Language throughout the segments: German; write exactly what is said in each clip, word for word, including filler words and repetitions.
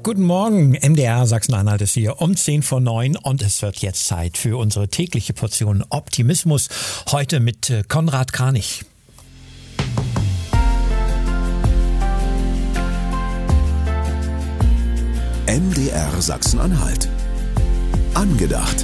Guten Morgen, M D R Sachsen-Anhalt ist hier um zehn vor neun und es wird jetzt Zeit für unsere tägliche Portion Optimismus. Heute mit Konrad Kranich. M D R Sachsen-Anhalt. Angedacht.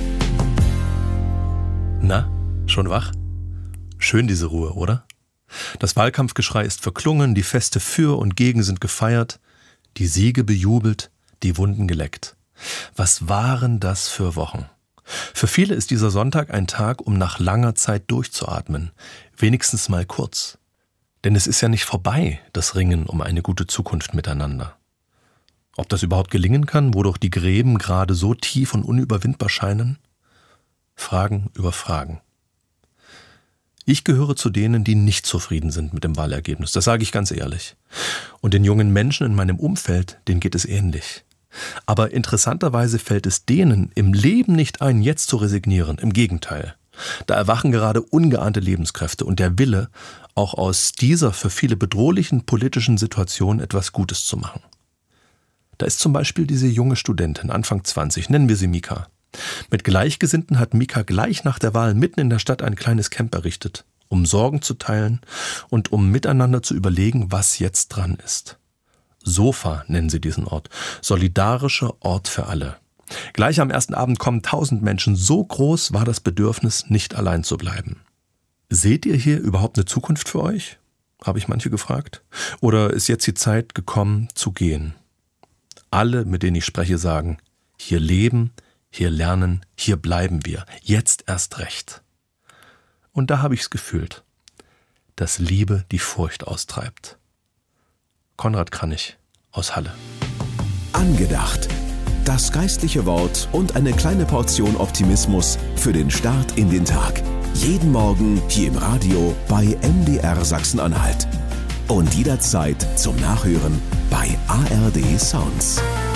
Na, schon wach? Schön diese Ruhe, oder? Das Wahlkampfgeschrei ist verklungen, die Feste für und gegen sind gefeiert, die Siege bejubelt, die Wunden geleckt. Was waren das für Wochen? Für viele ist dieser Sonntag ein Tag, um nach langer Zeit durchzuatmen, wenigstens mal kurz. Denn es ist ja nicht vorbei, das Ringen um eine gute Zukunft miteinander. Ob das überhaupt gelingen kann, wo doch die Gräben gerade so tief und unüberwindbar scheinen? Fragen über Fragen. Ich gehöre zu denen, die nicht zufrieden sind mit dem Wahlergebnis. Das sage ich ganz ehrlich. Und den jungen Menschen in meinem Umfeld, denen geht es ähnlich. Aber interessanterweise fällt es denen im Leben nicht ein, jetzt zu resignieren. Im Gegenteil. Da erwachen gerade ungeahnte Lebenskräfte und der Wille, auch aus dieser für viele bedrohlichen politischen Situation etwas Gutes zu machen. Da ist zum Beispiel diese junge Studentin, Anfang zwanzig, nennen wir sie Mika. Mit Gleichgesinnten hat Mika gleich nach der Wahl mitten in der Stadt ein kleines Camp errichtet, um Sorgen zu teilen und um miteinander zu überlegen, was jetzt dran ist. Sofa nennen sie diesen Ort, solidarischer Ort für alle. Gleich am ersten Abend kommen tausend Menschen, so groß war das Bedürfnis, nicht allein zu bleiben. Seht ihr hier überhaupt eine Zukunft für euch? Habe ich manche gefragt. Oder ist jetzt die Zeit gekommen, zu gehen? Alle, mit denen ich spreche, sagen, hier leben, hier lernen, hier bleiben wir, jetzt erst recht. Und da habe ich's gefühlt, dass Liebe die Furcht austreibt. Konrad Kranich aus Halle. Angedacht. Das geistliche Wort und eine kleine Portion Optimismus für den Start in den Tag. Jeden Morgen hier im Radio bei M D R Sachsen-Anhalt. Und jederzeit zum Nachhören bei A R D Sounds.